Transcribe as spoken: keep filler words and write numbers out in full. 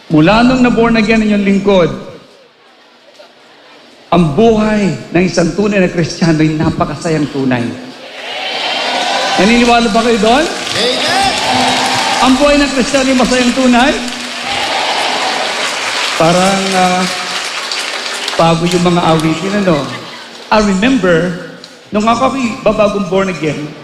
Mula nung na-born again ang inyong lingkod, ang buhay ng isang tunay na Kristiyano ay napakasayang tunay. Naniniwala ba kayo doon? Amen! Ang buhay ng Kristiyano ay masayang tunay? Parang uh, bago yung mga awitin, ano? I remember, nung ako ay babagong born again,